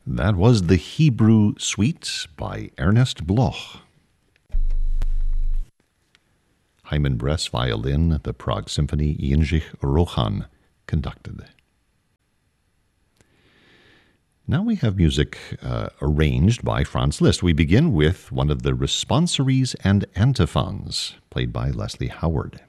That was the Hebrew Suite by Ernest Bloch. Hyman Bress violin, the Prague Symphony, Jindřich Rochan conducted. Now we have music arranged by Franz Liszt. We begin with one of the responsories and antiphons, played by Leslie Howard.